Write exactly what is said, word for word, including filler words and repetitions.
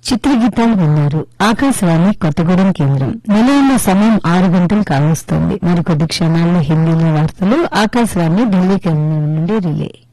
చిత్రగీతాలు విన్నారు. ఆకాశవాణి కొత్తగూడెం కేంద్రం. నిలయంలో సమయం ఆరు గంటలు కావస్తోంది. మరికొద్ది క్షణాల్లో హిందీలో వార్తలు ఆకాశవాణి ఢిల్లీ కేంద్రం నుండి రిలే.